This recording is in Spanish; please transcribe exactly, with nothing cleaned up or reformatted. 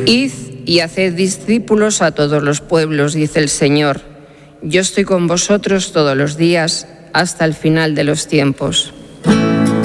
Id y haced discípulos a todos los pueblos, dice el Señor. Yo estoy con vosotros todos los días hasta el final de los tiempos.